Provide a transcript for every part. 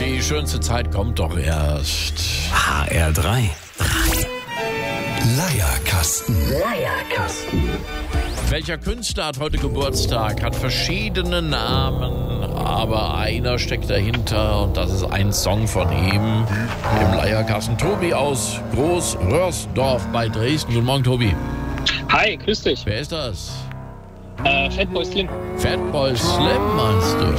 Die schönste Zeit kommt doch erst. HR3. Leierkasten. Welcher Künstler hat heute Geburtstag? Hat verschiedene Namen, aber einer steckt dahinter und das ist ein Song von ihm. Im Leierkasten. Tobi aus Groß-Röhrsdorf bei Dresden. Guten Morgen, Tobi. Hi, grüß dich. Wer ist das? Fatboy Slim. Fatboy Slim meinst du?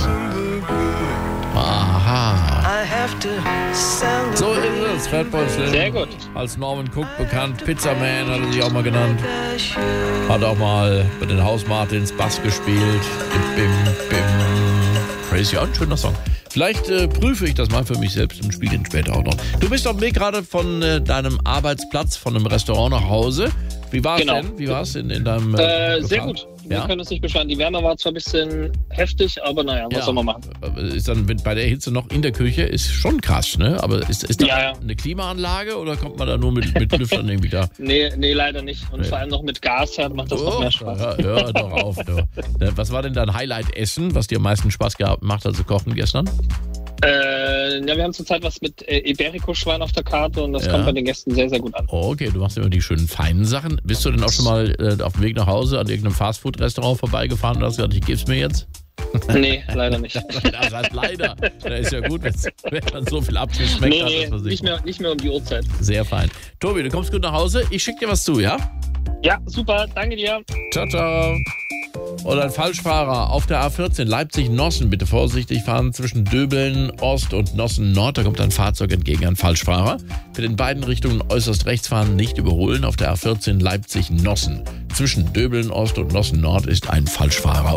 Aha. So ist es, Fatboy Slim. Sehr gut. Als Norman Cook bekannt. Pizzaman hat er sich auch mal genannt. Hat auch mal bei den House Martins Bass gespielt. Bim, bim. Crazy, ein schöner Song. Vielleicht prüfe ich das mal für mich selbst und spiele ihn später auch noch. Du bist auf dem Weg gerade von deinem Arbeitsplatz, von einem Restaurant nach Hause. Wie war es Genau. denn? Wie war es in deinem Sehr gut. Wir können uns nicht beschweren. Die Wärme war zwar ein bisschen heftig, aber naja, was soll man machen? Ist dann bei der Hitze noch in der Küche, ist schon krass, ne? Aber ist da Ja. eine Klimaanlage oder kommt man da nur mit Lüftern irgendwie da? Nee, leider nicht. Und vor allem noch mit Gasherd macht das noch mehr Spaß. Hör doch auf. Du. Was war denn dein Highlight-Essen, was dir am meisten Spaß gemacht hat zu kochen gestern? Wir haben zurzeit was mit Iberico-Schwein auf der Karte und das kommt bei den Gästen sehr, sehr gut an. Oh, okay, du machst immer die schönen feinen Sachen. Bist du denn auch schon mal auf dem Weg nach Hause an irgendeinem Fastfood-Restaurant vorbeigefahren und hast gesagt, ich geb's mir jetzt? Nee, leider nicht. Das heißt leider. Das ist ja gut, wenn dann so viel abgeschmeckt hat. Nee, nicht mehr um die Uhrzeit. Sehr fein. Tobi, du kommst gut nach Hause. Ich schicke dir was zu, ja? Ja, super. Danke dir. Ciao, ciao. Oder ein Falschfahrer auf der A14 Leipzig-Nossen. Bitte vorsichtig fahren zwischen Döbeln Ost und Nossen Nord. Da kommt ein Fahrzeug entgegen, ein Falschfahrer. Für in beiden Richtungen äußerst rechts fahren, nicht überholen. Auf der A14 Leipzig-Nossen. Zwischen Döbeln Ost und Nossen Nord ist ein Falschfahrer.